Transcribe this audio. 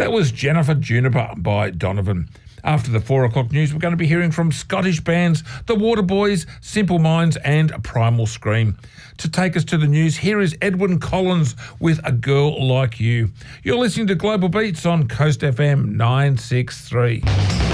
That was Jennifer Juniper by Donovan. After the 4 o'clock news, we're going to be hearing from Scottish bands The Waterboys, Simple Minds and Primal Scream. To take us to the news, here is Edwyn Collins with A Girl Like You. You're listening to Global Beats on Coast FM 963.